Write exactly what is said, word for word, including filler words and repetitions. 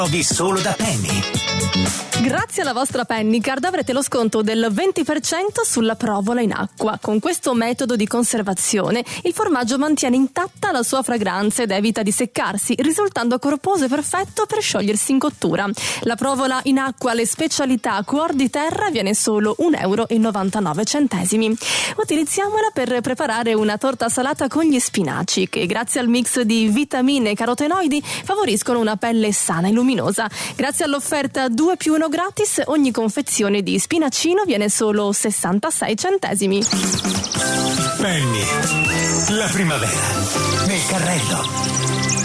Trovi solo da Penny. Grazie alla vostra Pennycard avrete lo sconto del venti per cento sulla provola in acqua. Con questo metodo di conservazione il formaggio mantiene intatta la sua fragranza ed evita di seccarsi, risultando corposo e perfetto per sciogliersi in cottura. La provola in acqua alle specialità Cuor di Terra viene solo un euro e novantanove centesimi. Utilizziamola per preparare una torta salata con gli spinaci che, grazie al mix di vitamine e carotenoidi, favoriscono una pelle sana e luminosa. Grazie all'offerta due più uno gratis, ogni confezione di spinacino viene solo sessantasei centesimi. Penny, la primavera nel carrello.